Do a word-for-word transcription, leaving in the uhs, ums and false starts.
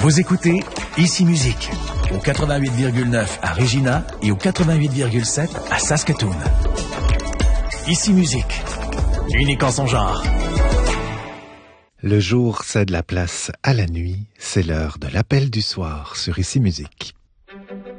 Vous écoutez Ici Musique, au quatre-vingt-huit virgule neuf à Regina et au quatre-vingt-huit virgule sept à Saskatoon. Ici Musique, unique en son genre. Le jour cède la place à la nuit, c'est l'heure de l'appel du soir sur Ici Musique.